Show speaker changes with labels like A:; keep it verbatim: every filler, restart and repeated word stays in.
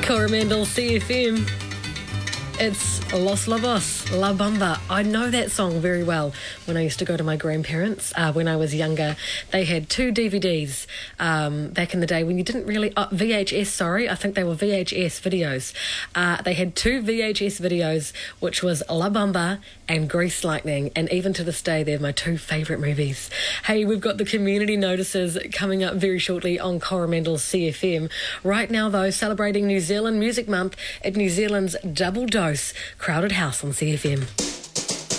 A: Coromandel C F M. It's Los Lobos, La Bamba. I know that song very well. When I used to go to my grandparents, uh, when I was younger, they had two D V Ds um, back in the day when you didn't really... Uh, V H S, sorry. I think they were V H S videos. Uh, they had two V H S videos, which was La Bamba and Grease Lightning. And even to this day, they're my two favourite movies. Hey, we've got the community notices coming up very shortly on Coromandel C F M. Right now, though, celebrating New Zealand Music Month at New Zealand's Double Dose Crowded House on C F M.